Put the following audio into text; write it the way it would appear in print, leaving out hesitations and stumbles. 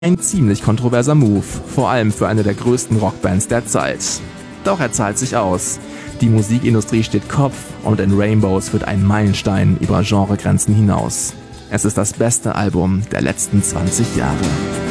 Ein ziemlich kontroverser Move, vor allem für eine der größten Rockbands der Zeit. Doch er zahlt sich aus. Die Musikindustrie steht Kopf und In Rainbows wird ein Meilenstein über Genregrenzen hinaus. Es ist das beste Album der letzten 20 Jahre.